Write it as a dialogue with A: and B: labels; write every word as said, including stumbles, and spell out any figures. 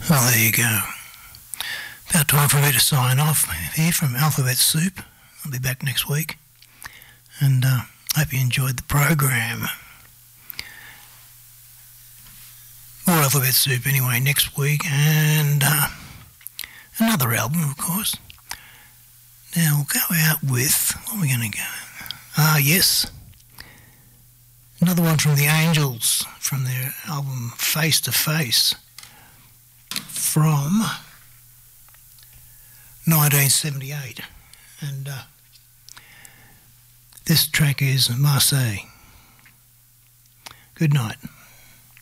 A: Well, there you go. About time for me to sign off here from Alphabet Soup. I'll be back next week. And uh, hope you enjoyed the program. More Alphabet Soup anyway next week. And uh, another album, of course. Now we'll go out with... What are we going to go? Ah, yes. Another one from the Angels, from their album Face to Face, from nineteen seventy-eight. And uh, this track is Marseille. Good night.